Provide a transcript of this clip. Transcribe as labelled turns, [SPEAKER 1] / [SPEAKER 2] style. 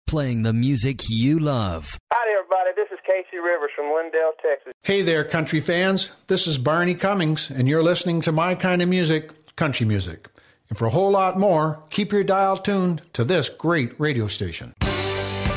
[SPEAKER 1] playing the music you love.
[SPEAKER 2] Hi, everybody. This is Casey Rivers from Lindale, Texas.
[SPEAKER 3] Hey there, country fans. This is Barney Cummings, and you're listening to my kind of music, country music. And for a whole lot more, keep your dial tuned to this great radio station.